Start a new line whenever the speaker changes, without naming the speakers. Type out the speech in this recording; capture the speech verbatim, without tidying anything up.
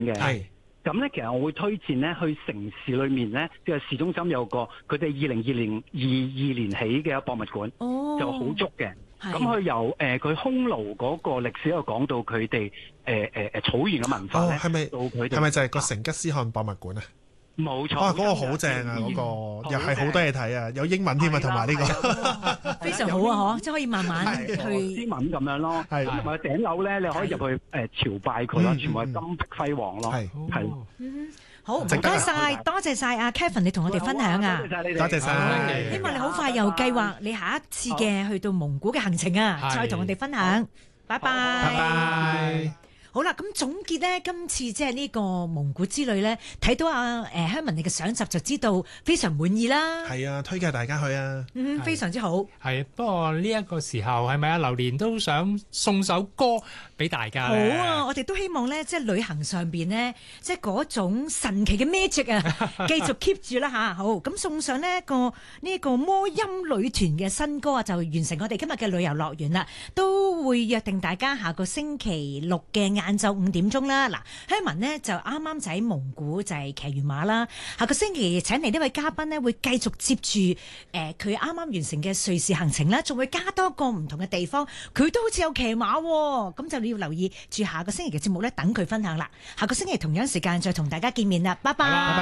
嘅。
係。
咁咧，其實我會推薦咧去城市裏面咧，即係市中心有個佢哋二零二零二二年起嘅博物館，
哦、
就好足嘅。咁佢由誒佢匈奴嗰個歷史又講到佢哋誒誒誒草原嘅文化咧，
係咪
到佢哋
係咪就係個成吉思汗博物館啊？
冇錯，
哇！嗰個好正啊，嗰個又係好多嘢睇啊，有英文添啊，同埋呢個
非常好啊！嗬，即係可以慢慢去
斯文咁樣咯。係，同埋頂樓咧，你可以入去誒朝拜佢啦，全部係金碧輝煌咯。係係。
嗯，好，唔該晒，多謝晒阿 Kevin，你同我哋分享啊！
多謝晒你哋，
多謝晒。
希望你好快又計劃你下一次嘅去到蒙古嘅行程啊，再同我哋分享。拜拜。
拜拜。
好啦，咁總結呢，今次即係呢個蒙古之旅呢，睇到阿誒香文你嘅相集就知道非常滿意啦。
係啊，推介大家去啊。
嗯，非常之好。
係，不過呢一個時候係咪啊？榴蓮都想送首歌俾大家咧。
好啊，我哋都希望呢，即係旅行上邊呢，即係嗰種神奇嘅 magic 啊，繼續 keep 住啦吓。好，咁送上呢一個呢一個魔音女團嘅新歌啊，就完成我哋今日嘅旅遊樂園啦。都會約定大家下個星期六嘅晏晝五點鐘啦，嗱，香文呢就啱啱就喺蒙古就係騎完馬啦。下個星期請嚟呢位嘉賓呢，會繼續接住誒佢啱啱完成嘅瑞士行程啦，仲會加多個唔同嘅地方，佢都好似有騎馬，咁就你要留意住下個星期嘅節目呢，等佢分享啦。下個星期同樣時間再同大家見面啦，拜拜。